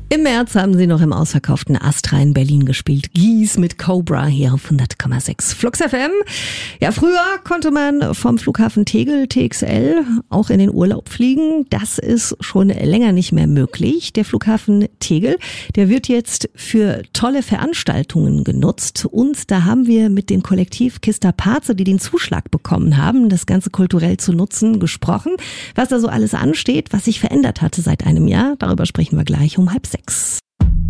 Im März haben sie noch im ausverkauften Astra in Berlin gespielt. Gies mit Cobra hier auf 100,6 Flux FM. Ja, früher konnte man vom Flughafen Tegel, TXL, auch in den Urlaub fliegen. Das ist schon länger nicht mehr möglich. Der Flughafen Tegel, der wird jetzt für tolle Veranstaltungen genutzt. Und da haben wir mit dem Kollektiv Kista Pace, die den Zuschlag bekommen haben, das Ganze kulturell zu nutzen, gesprochen. Was da so alles ansteht, was sich verändert hatte seit einem Jahr, darüber sprechen wir gleich um 5:30.